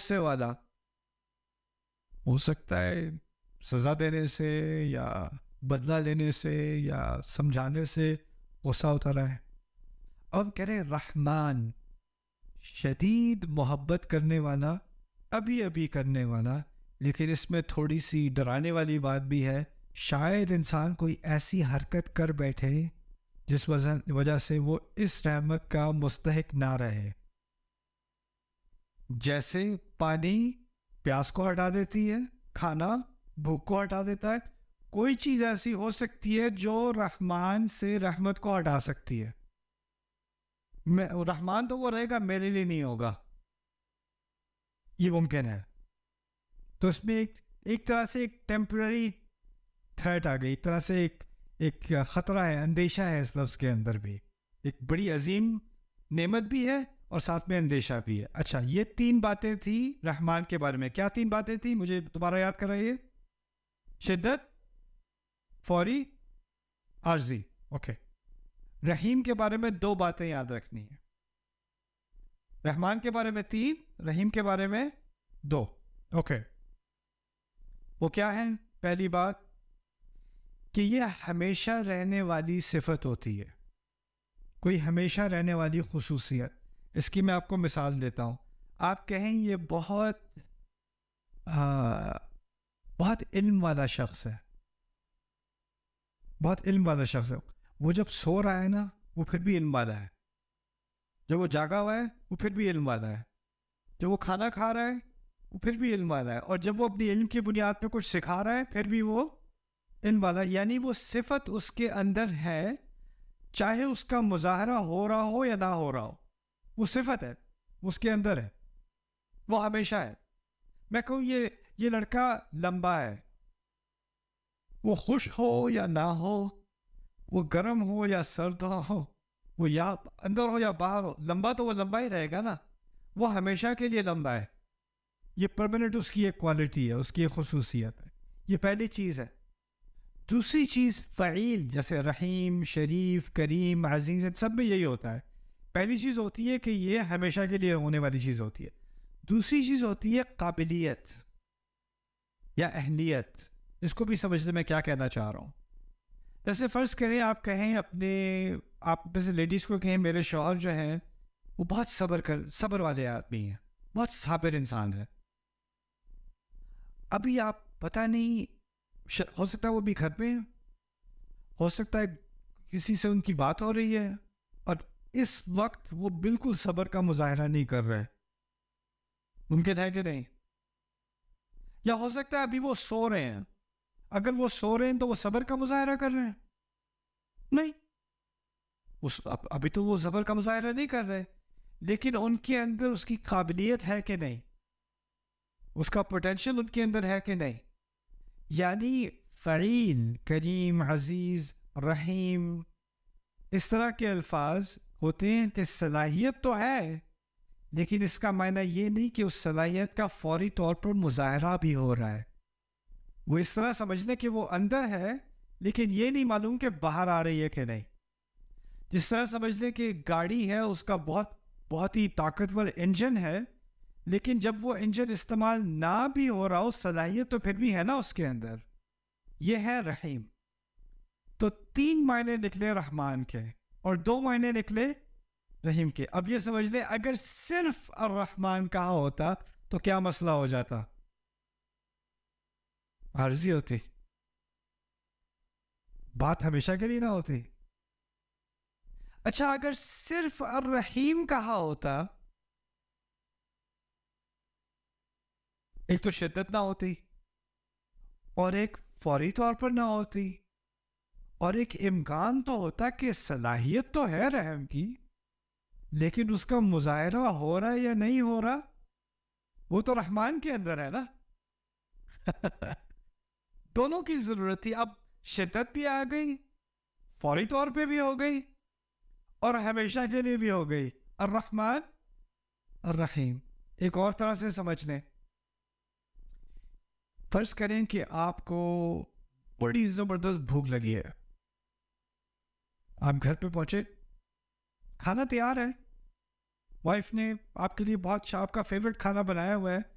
غصے والا، ہو سکتا ہے سزا دینے سے یا بدلہ لینے سے یا سمجھانے سے غصہ اترا ہے. اب کہہ رہے رحمان، شدید محبت کرنے والا، ابھی ابھی کرنے والا، لیکن اس میں تھوڑی سی ڈرانے والی بات بھی ہے. شاید انسان کوئی ایسی حرکت کر بیٹھے جس وجہ سے وہ اس رحمت کا مستحق نہ رہے. جیسے پانی پیاس کو ہٹا دیتی ہے، کھانا بھوک کو ہٹا دیتا ہے، کوئی چیز ایسی ہو سکتی ہے جو رحمان سے رحمت کو ہٹا سکتی ہے. رحمان تو وہ رہے گا، میرے لیے نہیں ہوگا، یہ ممکن ہے. تو اس میں ایک طرح سے ایک ٹیمپرری تھریٹ آ گئی، ایک طرح سے ایک خطرہ ہے، اندیشہ ہے اس لفظ کے اندر بھی. ایک بڑی عظیم نعمت بھی ہے اور ساتھ میں اندیشہ بھی ہے. اچھا، یہ 3 باتیں تھیں رحمان کے بارے میں. کیا 3 باتیں تھیں؟ مجھے دوبارہ یاد کرائیے. شدت، فوری، عارضی. اوکے. رحیم کے بارے میں 2 باتیں یاد رکھنی ہیں. رحمان کے بارے میں 3، رحیم کے بارے میں 2. اوکے. وہ کیا ہے؟ پہلی بات کہ یہ ہمیشہ رہنے والی صفت ہوتی ہے، کوئی ہمیشہ رہنے والی خصوصیت. اس کی میں آپ کو مثال دیتا ہوں. آپ کہیں یہ بہت علم والا شخص ہے، بہت علم والا شخص ہے. وہ جب سو رہا ہے نا، وہ پھر بھی علم والا ہے. جب وہ جاگا ہوا ہے، وہ پھر بھی علم والا ہے. جب وہ کھانا کھا رہا ہے، وہ پھر بھی علم والا ہے. اور جب وہ اپنی علم کی بنیاد پہ کچھ سکھا رہا ہے، پھر بھی وہ علم والا ہے. یعنی وہ صفت اس کے اندر ہے، چاہے اس کا مظاہرہ ہو رہا ہو یا نہ ہو رہا ہو، وہ صفت ہے، اس کے اندر ہے، وہ ہمیشہ ہے. میں کہوں یہ لڑکا لمبا ہے، وہ خوش ہو یا نہ ہو، وہ گرم ہو یا سرد ہو، وہ یا اندر ہو یا باہر ہو، لمبا تو وہ لمبا ہی رہے گا نا. وہ ہمیشہ کے لیے لمبا ہے. یہ پرماننٹ اس کی ایک کوالٹی ہے، اس کی ایک خصوصیت ہے. یہ پہلی چیز ہے. دوسری چیز فعیل، جیسے رحیم، شریف، کریم، عزیز، سب میں یہی ہوتا ہے. پہلی چیز ہوتی ہے کہ یہ ہمیشہ کے لیے ہونے والی چیز ہوتی ہے. دوسری چیز ہوتی ہے قابلیت یا اہلیت. اس کو بھی سمجھنے میں کیا کہنا چاہ رہا ہوں. جیسے فرض کریں آپ کہیں آپ میں سے لیڈیز کو کہیں میرے شوہر جو ہیں وہ بہت صبر والے آدمی ہیں، بہت صابر انسان ہے. ابھی آپ پتہ نہیں، ہو سکتا ہے وہ بھی گھر پہ ہیں، ہو سکتا ہے کسی سے ان کی بات ہو رہی ہے اور اس وقت وہ بالکل صبر کا مظاہرہ نہیں کر رہے. ممکن ہے کہ نہیں؟ یا ہو سکتا ہے ابھی وہ سو رہے ہیں. اگر وہ سو رہے ہیں تو وہ صبر کا مظاہرہ کر رہے ہیں؟ نہیں، ابھی تو وہ صبر کا مظاہرہ نہیں کر رہے، لیکن ان کے اندر اس کی قابلیت ہے کہ نہیں، اس کا پوٹینشل ان کے اندر ہے کہ نہیں. یعنی فعیل، کریم، عزیز، رحیم، اس طرح کے الفاظ ہوتے ہیں کہ صلاحیت تو ہے، لیکن اس کا معنی یہ نہیں کہ اس صلاحیت کا فوری طور پر مظاہرہ بھی ہو رہا ہے. وہ اس طرح سمجھنے کہ وہ اندر ہے، لیکن یہ نہیں معلوم کہ باہر آ رہی ہے کہ نہیں. جس طرح سمجھ لیں کہ گاڑی ہے، اس کا بہت ہی طاقتور انجن ہے، لیکن جب وہ انجن استعمال نہ بھی ہو رہا ہو، صلاحیت تو پھر بھی ہے نا اس کے اندر. یہ ہے رحیم. تو 3 معنی نکلے رحمان کے اور 2 معنی نکلے رحیم کے. اب یہ سمجھ لیں اگر صرف الرحمن کہا ہوتا تو کیا مسئلہ ہو جاتا؟ عارضی ہوتی، بات ہمیشہ کے لیے نہ ہوتی. اچھا، اگر صرف الرحیم کہا ہوتا، ایک تو شدت نہ ہوتی، اور ایک فوری طور پر نہ ہوتی، اور ایک امکان تو ہوتا کہ صلاحیت تو ہے رحم کی، لیکن اس کا مظاہرہ ہو رہا ہے یا نہیں ہو رہا، وہ تو رحمان کے اندر ہے نا. دونوں کی ضرورت تھی. اب شدت بھی آ گئی، فوری طور پہ بھی ہو گئی، اور ہمیشہ کے لیے بھی ہو گئی. الرحمن الرحیم. ایک اور طرح سے سمجھ لیں. فرض کریں کہ آپ کو بڑی زبردست بھوک لگی ہے، آپ گھر پہ پہنچے، کھانا تیار ہے، وائف نے آپ کے لیے بہت آپ کا فیوریٹ کھانا بنایا ہوا ہے،